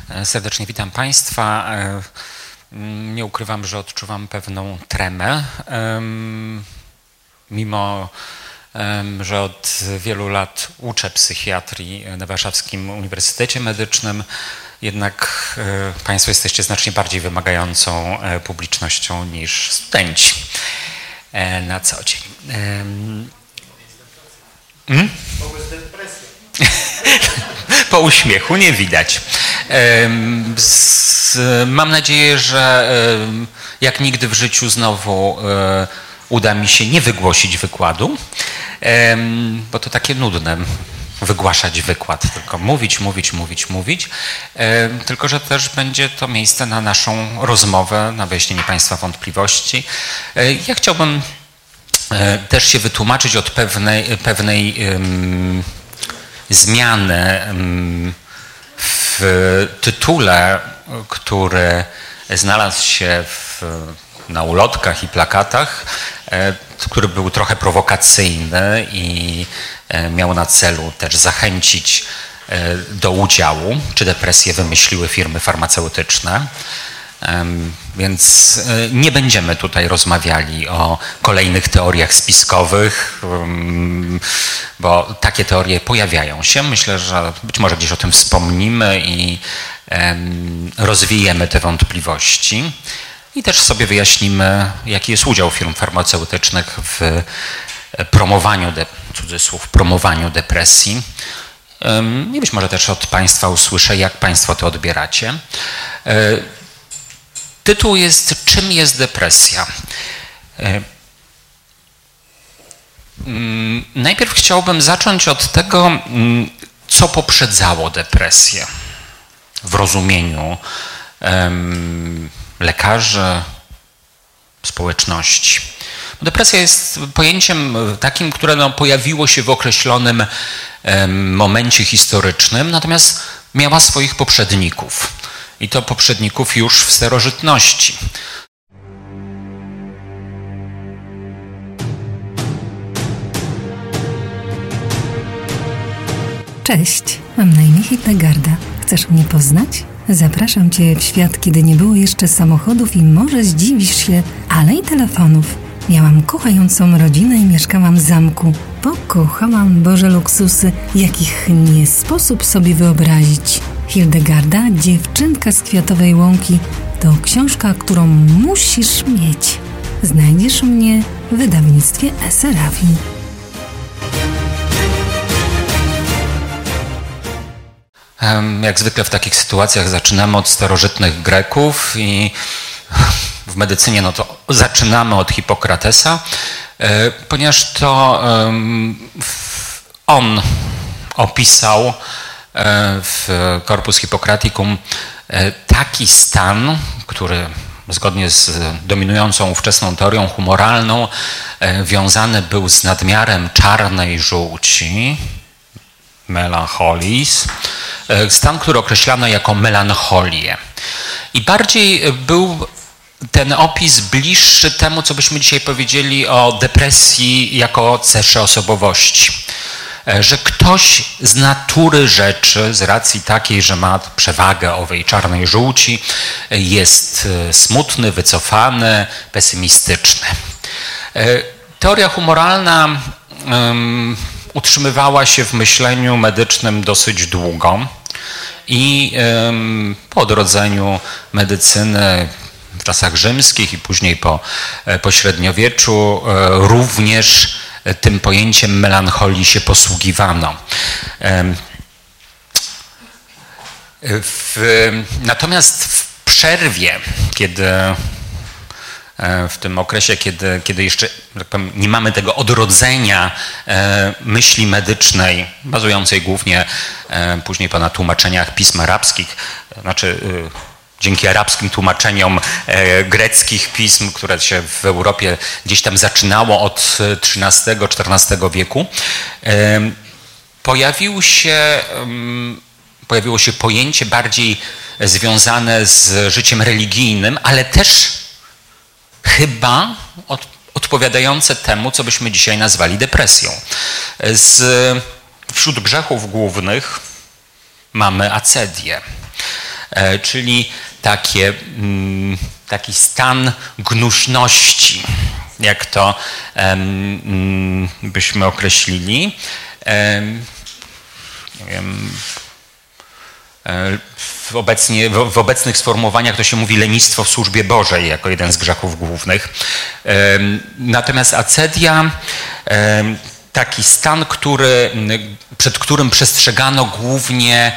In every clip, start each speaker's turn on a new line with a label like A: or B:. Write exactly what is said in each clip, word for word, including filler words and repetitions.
A: Serdecznie witam Państwa. Nie ukrywam, że odczuwam pewną tremę, mimo że od wielu lat uczę psychiatrii na Warszawskim Uniwersytecie Medycznym, jednak Państwo jesteście znacznie bardziej wymagającą publicznością niż studenci na co dzień. Hmm? Po uśmiechu nie widać. Mam nadzieję, że jak nigdy w życiu znowu uda mi się nie wygłosić wykładu, bo to takie nudne wygłaszać wykład, tylko mówić, mówić, mówić, mówić, tylko że też będzie to miejsce na naszą rozmowę, na wyjaśnienie Państwa wątpliwości. Ja chciałbym też się wytłumaczyć od pewnej, pewnej um, zmiany um, w tytule, który znalazł się w, na ulotkach i plakatach, który był trochę prowokacyjny i miał na celu też zachęcić do udziału, czy depresję wymyśliły firmy farmaceutyczne. Więc nie będziemy tutaj rozmawiali o kolejnych teoriach spiskowych, bo takie teorie pojawiają się. Myślę, że być może gdzieś o tym wspomnimy i rozwijemy te wątpliwości. I też sobie wyjaśnimy, jaki jest udział firm farmaceutycznych w promowaniu, de, cudzysłów, promowaniu depresji. I być może też od Państwa usłyszę, jak Państwo to odbieracie. Tytuł jest "Czym jest depresja?". Najpierw chciałbym zacząć od tego, co poprzedzało depresję w rozumieniu lekarzy, społeczności. Depresja jest pojęciem takim, które no, pojawiło się w określonym momencie historycznym, natomiast miała swoich poprzedników. I to poprzedników już w starożytności.
B: Cześć, mam na imię Hildegarda. Chcesz mnie poznać? Zapraszam Cię w świat, kiedy nie było jeszcze samochodów i może zdziwisz się, ale i telefonów. Miałam kochającą rodzinę i mieszkałam w zamku. Pokochałam Boże luksusy, jakich nie sposób sobie wyobrazić. Hildegarda, dziewczynka z Kwiatowej Łąki, to książka, którą musisz mieć. Znajdziesz mnie w wydawnictwie Eserafi.
A: Jak zwykle w takich sytuacjach zaczynamy od starożytnych Greków i w medycynie no to zaczynamy od Hipokratesa, ponieważ to on opisał w Corpus Hippocraticum taki stan, który zgodnie z dominującą ówczesną teorią humoralną wiązany był z nadmiarem czarnej żółci, melancholis, stan, który określano jako melancholię. I bardziej był ten opis bliższy temu, co byśmy dzisiaj powiedzieli o depresji jako cesze osobowości. Że ktoś z natury rzeczy, z racji takiej, że ma przewagę owej czarnej żółci, jest smutny, wycofany, pesymistyczny. Teoria humoralna um, utrzymywała się w myśleniu medycznym dosyć długo i um, po odrodzeniu medycyny w czasach rzymskich i później po, po średniowieczu również tym pojęciem melancholii się posługiwano. W, natomiast w przerwie, kiedy w tym okresie, kiedy, kiedy jeszcze tak powiem, nie mamy tego odrodzenia myśli medycznej, bazującej głównie później na tłumaczeniach pism arabskich, znaczy dzięki arabskim tłumaczeniom e, greckich pism, które się w Europie gdzieś tam zaczynało od trzynastego czternastego wieku, e, pojawił się, um, pojawiło się pojęcie bardziej związane z życiem religijnym, ale też chyba od, odpowiadające temu, co byśmy dzisiaj nazwali depresją. Z, wśród grzechów głównych mamy acedię. czyli takie, taki stan gnuśności, jak to byśmy określili. Nie wiem, w, obecnie, w obecnych sformułowaniach to się mówi lenistwo w służbie Bożej jako jeden z grzechów głównych. Natomiast acedia, taki stan, który, przed którym przestrzegano głównie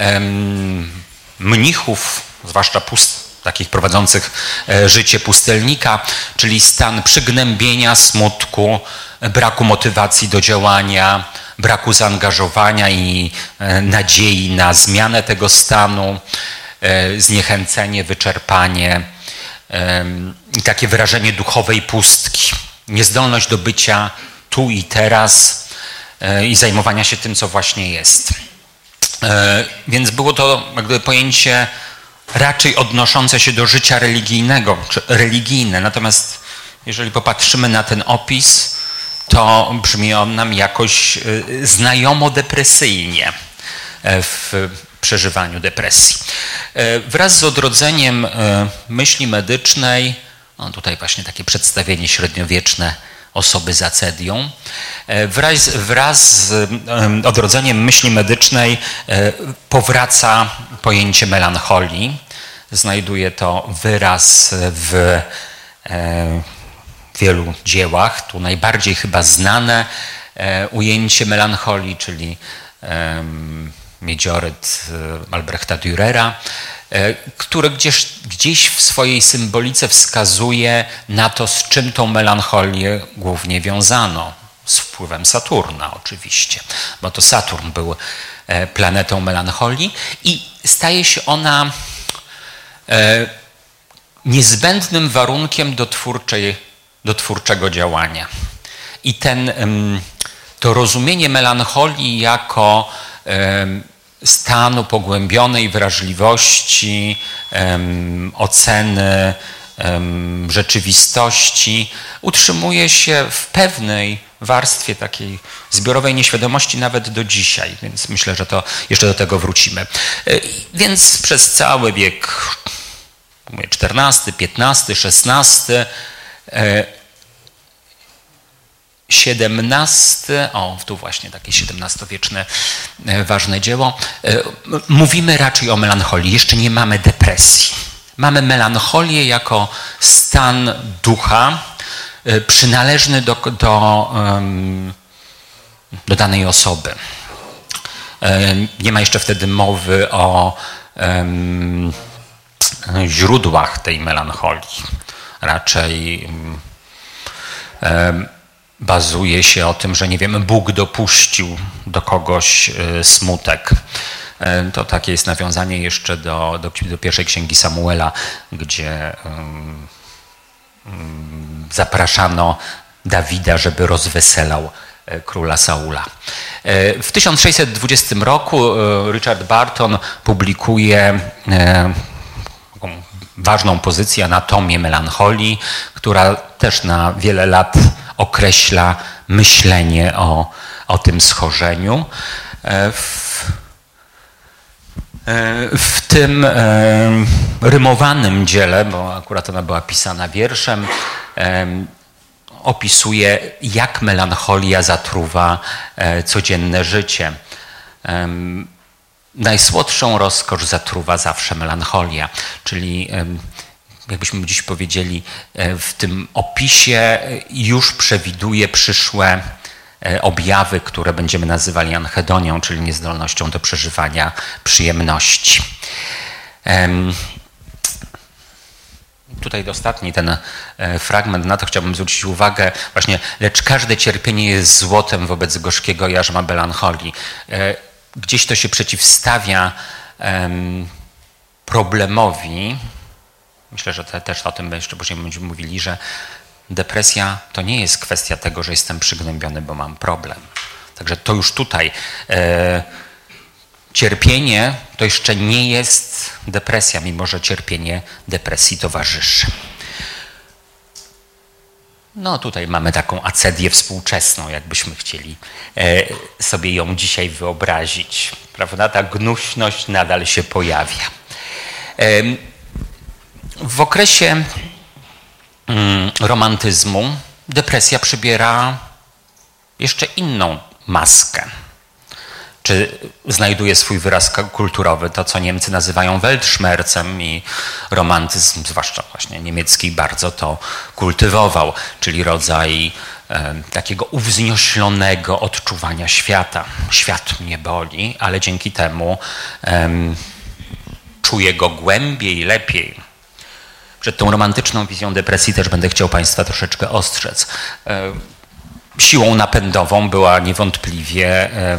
A: mnichów, zwłaszcza pust, takich prowadzących życie pustelnika, czyli stan przygnębienia, smutku, braku motywacji do działania, braku zaangażowania i nadziei na zmianę tego stanu, zniechęcenie, wyczerpanie i takie wyrażenie duchowej pustki, niezdolność do bycia tu i teraz i zajmowania się tym, co właśnie jest. Więc było to jak gdyby pojęcie raczej odnoszące się do życia religijnego, czy religijne. Natomiast jeżeli popatrzymy na ten opis, to brzmi on nam jakoś znajomo depresyjnie w przeżywaniu depresji. Wraz z odrodzeniem myśli medycznej, no tutaj właśnie takie przedstawienie średniowieczne osoby z acedią, wraz, wraz z odrodzeniem myśli medycznej powraca pojęcie melancholii. Znajduje to wyraz w wielu dziełach. Tu najbardziej chyba znane ujęcie melancholii, czyli Miedzioryt Albrechta Dürera, który gdzieś, gdzieś w swojej symbolice wskazuje na to, z czym tą melancholię głównie wiązano. Z wpływem Saturna oczywiście, bo to Saturn był planetą melancholii i staje się ona niezbędnym warunkiem do, twórczej, do twórczego działania. I ten, to rozumienie melancholii jako stanu pogłębionej wrażliwości, oceny rzeczywistości utrzymuje się w pewnej warstwie takiej zbiorowej nieświadomości nawet do dzisiaj, więc myślę, że to jeszcze do tego wrócimy. Więc przez cały wiek czternasty, piętnasty, szesnasty, siedemnasty, o tu właśnie takie siedemnastowieczne ważne dzieło, mówimy raczej o melancholii, jeszcze nie mamy depresji. Mamy melancholię jako stan ducha przynależny do, do, do danej osoby. Nie ma jeszcze wtedy mowy o źródłach tej melancholii. Raczej bazuje się o tym, że nie wiem, Bóg dopuścił do kogoś smutek. To takie jest nawiązanie jeszcze do, do, do pierwszej księgi Samuela, gdzie um, um, zapraszano Dawida, żeby rozweselał króla Saula. W tysiąc sześćset dwudziestym roku Richard Barton publikuje taką ważną pozycję, anatomię melancholii, która też na wiele lat określa myślenie o, o tym schorzeniu. W, w tym rymowanym dziele, bo akurat ona była pisana wierszem, opisuje, jak melancholia zatruwa codzienne życie. Najsłodszą rozkosz zatruwa zawsze melancholia, czyli jakbyśmy dziś powiedzieli, w tym opisie już przewiduje przyszłe objawy, które będziemy nazywali anhedonią, czyli niezdolnością do przeżywania przyjemności. Tutaj ostatni ten fragment, na to chciałbym zwrócić uwagę, właśnie, lecz każde cierpienie jest złotem wobec gorzkiego jarzma melancholii. Gdzieś to się przeciwstawia problemowi. Myślę, że te, też o tym jeszcze później będziemy mówili, że depresja to nie jest kwestia tego, że jestem przygnębiony, bo mam problem. Także to już tutaj e, cierpienie to jeszcze nie jest depresja, mimo że cierpienie depresji towarzyszy. No tutaj mamy taką acedię współczesną, jakbyśmy chcieli e, sobie ją dzisiaj wyobrazić. Prawda? Ta gnuśność nadal się pojawia. W okresie romantyzmu depresja przybiera jeszcze inną maskę. Czy znajduje swój wyraz kulturowy, to co Niemcy nazywają Weltschmerzem, i romantyzm, zwłaszcza właśnie niemiecki, bardzo to kultywował, czyli rodzaj e, takiego uwznioślonego odczuwania świata. Świat mnie boli, ale dzięki temu e, czuję go głębiej, lepiej. Przed tą romantyczną wizją depresji też będę chciał Państwa troszeczkę ostrzec. E, siłą napędową była niewątpliwie e,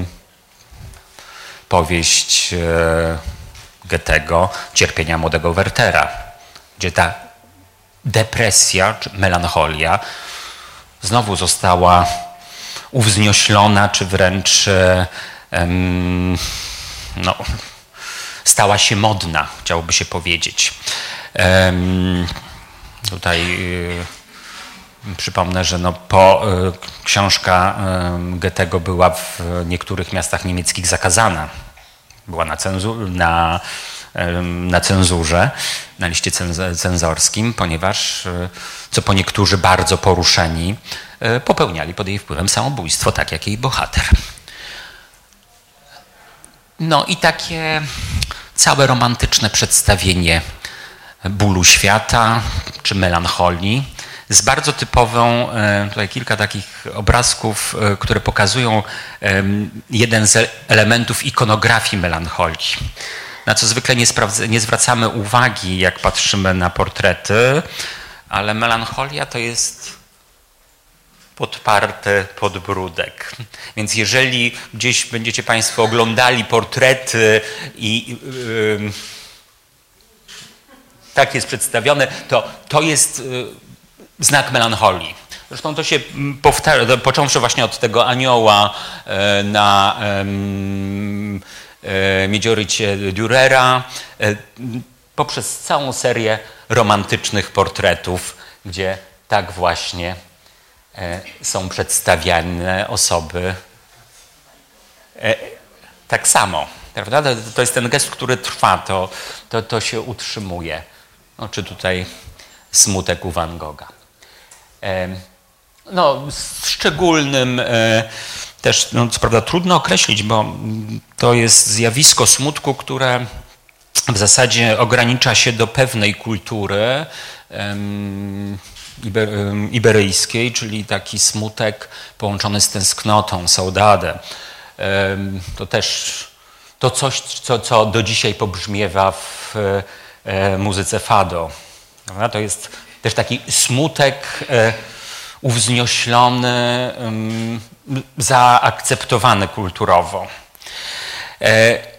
A: powieść Goethego Cierpienia młodego Wertera, gdzie ta depresja czy melancholia znowu została uwznioślona, czy wręcz um, no, stała się modna, chciałoby się powiedzieć. Um, tutaj y, przypomnę, że no po, y, książka y, Goethego była w niektórych miastach niemieckich zakazana. Była na, cenzu, na, y, na cenzurze, na liście cenz- cenzorskim, ponieważ, y, co po niektórzy bardzo poruszeni, y, popełniali pod jej wpływem samobójstwo, tak jak jej bohater. No i takie całe romantyczne przedstawienie bólu świata czy melancholii z bardzo typową, tutaj kilka takich obrazków, które pokazują jeden z elementów ikonografii melancholii, na co zwykle nie, sprawdza, nie zwracamy uwagi, jak patrzymy na portrety, ale melancholia to jest podparty podbródek. Więc jeżeli gdzieś będziecie Państwo oglądali portrety i yy, tak jest przedstawione, to to jest yy, znak melancholii. Zresztą to się powtarza, począwszy właśnie od tego anioła yy, na yy, yy, Miedziorycie Dürera, yy, poprzez całą serię romantycznych portretów, gdzie tak właśnie są przedstawiane osoby tak samo, prawda? To jest ten gest, który trwa, to, to, to się utrzymuje. No, czy tutaj smutek u Van Gogha. No, szczególnym też, no, co prawda trudno określić, bo to jest zjawisko smutku, które w zasadzie ogranicza się do pewnej kultury iberyjskiej, czyli taki smutek połączony z tęsknotą, saudade. To też to coś, co, co do dzisiaj pobrzmiewa w muzyce fado. To jest też taki smutek uwznioślony, zaakceptowany kulturowo.